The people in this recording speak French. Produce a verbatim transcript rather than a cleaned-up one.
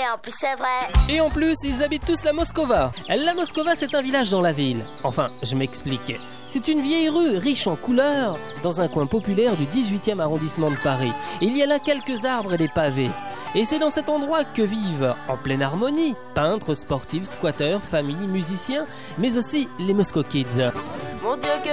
en plus c'est vrai. Et en plus, ils habitent tous la Moscova. La Moscova, c'est un village dans la ville. Enfin, je m'explique. C'est une vieille rue riche en couleurs, dans un coin populaire du dix-huitième arrondissement de Paris. Il y a là quelques arbres et des pavés. Et c'est dans cet endroit que vivent, en pleine harmonie, peintres, sportifs, squatteurs, familles, musiciens, mais aussi les Moscow Kids. Mon Dieu que